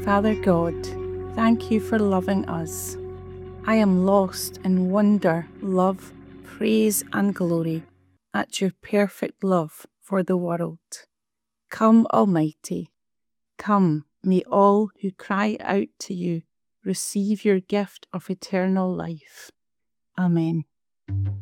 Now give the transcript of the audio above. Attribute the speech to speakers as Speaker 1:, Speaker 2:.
Speaker 1: Father God, thank you for loving us. I am lost in wonder, love, praise, and glory at your perfect love for the world. Come, Almighty, come, may all who cry out to you receive your gift of eternal life. Amen.